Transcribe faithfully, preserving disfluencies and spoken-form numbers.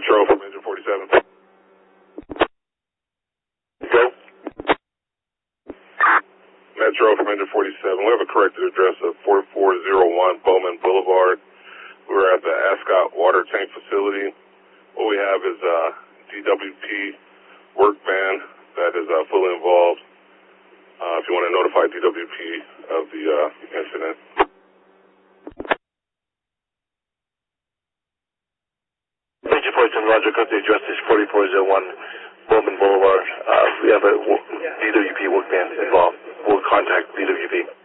Metro from engine forty-seven. Go. Metro from engine forty-seven. We have a corrected address of forty-four oh one Bowman Boulevard. We're at the Ascot Water Tank Facility. What we have is a D W P work van that is uh, fully involved. Uh, if you want to notify D W P of the uh, incident. Engine forty-seven, Roger, cut the address is forty-four oh one Bowman Boulevard. Uh, we have a D W P work van involved. We'll contact D W P.